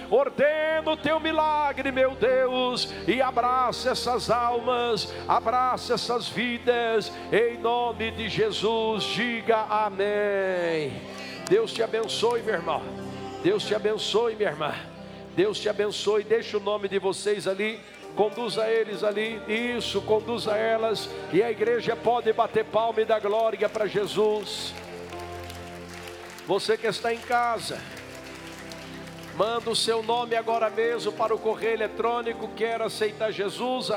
Ordena o teu milagre, meu Deus, e abraça essas almas, abraça essas vidas, em nome de Jesus. Diga amém. Deus te abençoe, meu irmão. Deus te abençoe, minha irmã. Deus te abençoe. Deixa o nome de vocês ali. Conduza eles ali. Isso, conduza elas. E a igreja pode bater palma e dar glória para Jesus. Você que está em casa, manda o seu nome agora mesmo para o correio eletrônico. Quero aceitar Jesus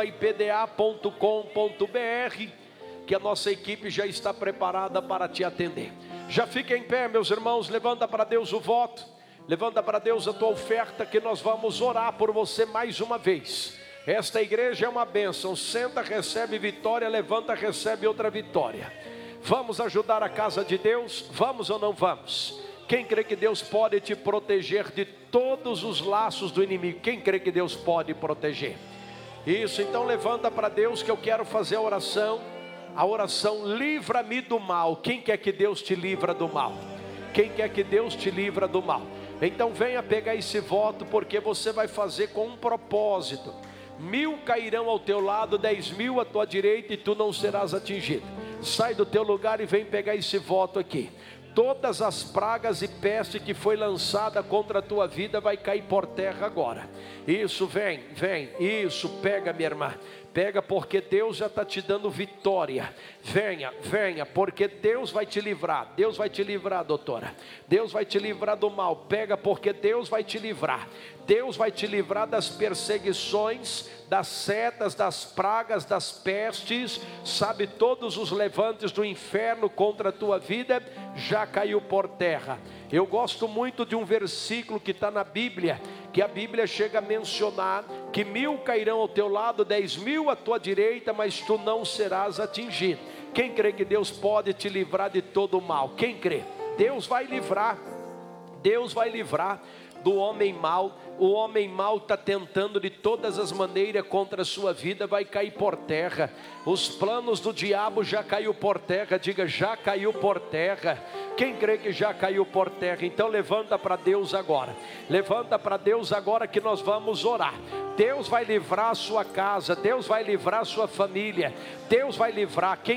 @ipda.com.br, que a nossa equipe já está preparada para te atender. Já fica em pé, meus irmãos. Levanta para Deus o voto, levanta para Deus a tua oferta, que nós vamos orar por você mais uma vez. Esta igreja é uma bênção. Senta, recebe vitória, levanta, recebe outra vitória. Vamos ajudar a casa de Deus? Vamos ou não vamos? Quem crê que Deus pode te proteger de todos os laços do inimigo? Quem crê que Deus pode proteger? Isso, então levanta para Deus, que eu quero fazer a oração livra-me do mal. Quem quer que Deus te livra do mal? Quem quer que Deus te livra do mal? Então venha pegar esse voto, porque você vai fazer com um propósito. 1000 cairão ao teu lado, 10.000 à tua direita, e tu não serás atingido. Sai do teu lugar e vem pegar esse voto aqui. Todas as pragas e peste que foi lançada contra a tua vida vai cair por terra agora. Isso, vem, isso, pega, minha irmã. Pega, porque Deus já está te dando vitória. Venha, porque Deus vai te livrar. Deus vai te livrar, doutora. Deus vai te livrar do mal. Pega, porque Deus vai te livrar. Deus vai te livrar das perseguições, das setas, das pragas, das pestes. Sabe, todos os levantes do inferno contra a tua vida já caiu por terra. Eu gosto muito de um versículo que está na Bíblia, que a Bíblia chega a mencionar que 1000 cairão ao teu lado, 10.000 à tua direita, mas tu não serás atingido. Quem crê que Deus pode te livrar de todo o mal? Quem crê? Deus vai livrar. Deus vai livrar do homem mau. O homem mau está tentando de todas as maneiras contra a sua vida, vai cair por terra. Os planos do diabo já caiu por terra. Diga, já caiu por terra. Quem crê que já caiu por terra? Então levanta para Deus agora. Levanta para Deus agora, que nós vamos orar. Deus vai livrar a sua casa. Deus vai livrar a sua família. Deus vai livrar. Quem